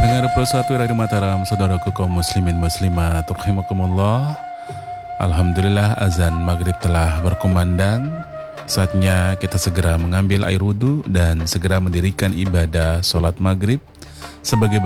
Pendengar Pro 1 Radio Mataram, saudaraku kaum muslimin muslimat, rahimakumullah. Alhamdulillah azan maghrib telah berkumandang. Saatnya kita segera mengambil air wudhu dan segera mendirikan ibadah sholat maghrib sebagai